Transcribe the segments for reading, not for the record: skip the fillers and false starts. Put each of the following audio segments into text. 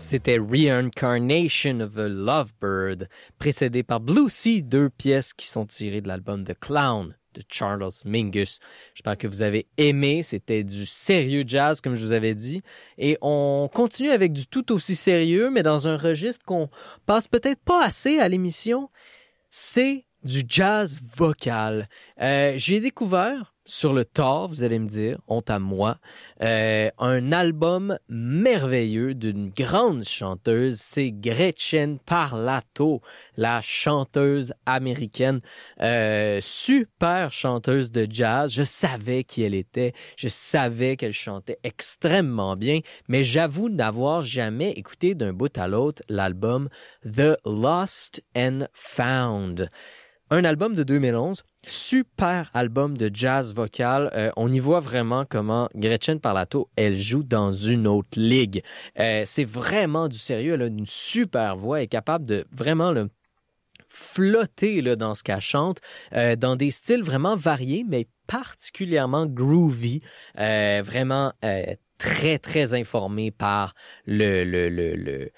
C'était Reincarnation of a Lovebird, précédé par Blue Sea, 2 pièces qui sont tirées de l'album The Clown de Charles Mingus. J'espère que vous avez aimé, c'était du sérieux jazz comme je vous avais dit. Et on continue avec du tout aussi sérieux, mais dans un registre qu'on passe peut-être pas assez à l'émission. C'est du jazz vocal. J'ai découvert sur le tard, vous allez me dire, honte à moi, un album merveilleux d'une grande chanteuse, c'est Gretchen Parlato, la chanteuse américaine, super chanteuse de jazz. Je savais qui elle était, je savais qu'elle chantait extrêmement bien, mais j'avoue n'avoir jamais écouté d'un bout à l'autre l'album The Lost and Found. Un album de 2011, super album de jazz vocal. On y voit vraiment comment Gretchen Parlato, elle joue dans une autre ligue. C'est vraiment du sérieux. Elle a une super voix. Elle est capable de vraiment flotter dans ce qu'elle chante, dans des styles vraiment variés, mais particulièrement groovy. Vraiment très, très informé par le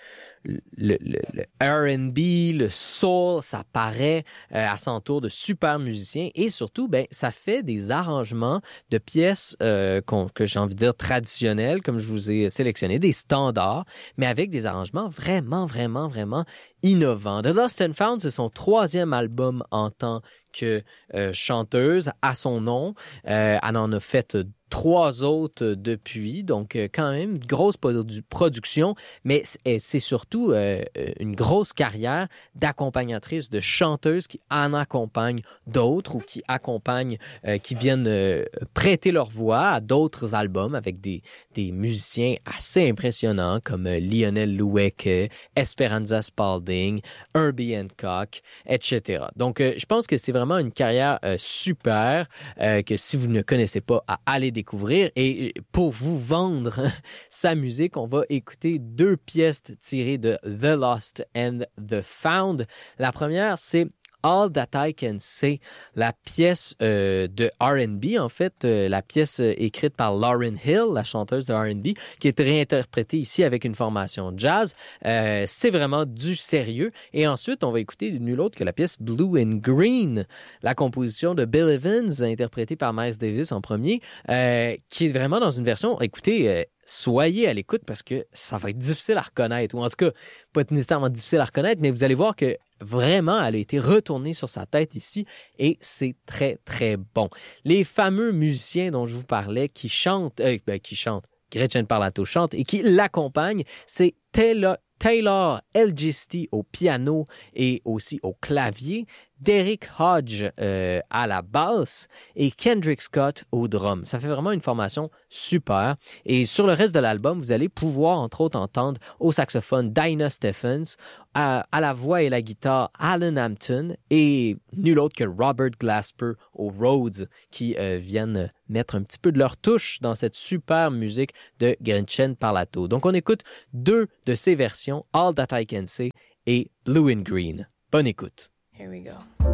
R&B, le soul, ça paraît à son tour de super musiciens et surtout, ça fait des arrangements de pièces que j'ai envie de dire traditionnelles, comme je vous ai sélectionné, des standards, mais avec des arrangements vraiment, vraiment, vraiment innovants. The Lost and Found, c'est son 3e album en tant que chanteuse à son nom. Elle en a fait 3 autres depuis, donc quand même une grosse production, mais c'est surtout une grosse carrière d'accompagnatrice, de chanteuse qui en accompagne d'autres ou qui accompagnent, qui viennent prêter leur voix à d'autres albums avec des musiciens assez impressionnants comme Lionel Loueke, Esperanza Spalding, Herbie Hancock, etc. Donc, je pense que c'est vraiment une carrière super que si vous ne connaissez pas, à aller découvrir. Et pour vous vendre sa musique, on va écouter 2 pièces tirées de The Lost and The Found. La première, c'est All That I Can Say, la pièce de R&B, en fait, la pièce écrite par Lauryn Hill, la chanteuse de R&B, qui est réinterprétée ici avec une formation jazz. C'est vraiment du sérieux. Et ensuite, on va écouter nul autre que la pièce Blue and Green, la composition de Bill Evans, interprétée par Miles Davis en premier, qui est vraiment dans une version, écoutez, soyez à l'écoute parce que ça va être difficile à reconnaître, ou en tout cas, pas nécessairement difficile à reconnaître, mais vous allez voir que vraiment, elle a été retournée sur sa tête ici et c'est très, très bon. Les fameux musiciens dont je vous parlais qui chantent, Gretchen Parlato chante et qui l'accompagnent, c'est Taylor Elgisty au piano et aussi au clavier, Derek Hodge à la basse et Kendrick Scott au drum. Ça fait vraiment une formation super. Et sur le reste de l'album, vous allez pouvoir entre autres entendre au saxophone Dinah Stephens, à la voix et la guitare Alan Hampton et nul autre que Robert Glasper au Rhodes qui viennent mettre un petit peu de leur touche dans cette super musique de Gretchen Parlato. Donc on écoute 2 de ces versions, All That I Can Say et Blue and Green. Bonne écoute. Here we go.